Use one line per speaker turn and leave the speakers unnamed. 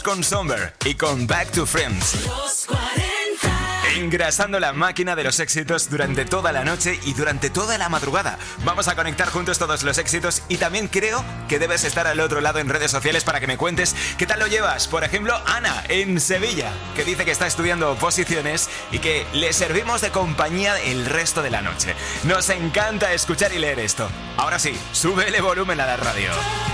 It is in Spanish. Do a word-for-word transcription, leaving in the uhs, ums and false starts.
Con Somber y con Back to Friends.
Los cuarenta.
Engrasando la máquina de los éxitos durante toda la noche y durante toda la madrugada. Vamos a conectar juntos todos los éxitos y también creo que debes estar al otro lado en redes sociales para que me cuentes qué tal lo llevas. Por ejemplo, Ana, en Sevilla, que dice que está estudiando oposiciones y que le servimos de compañía el resto de la noche. Nos encanta escuchar y leer esto. Ahora sí, súbele volumen a la radio.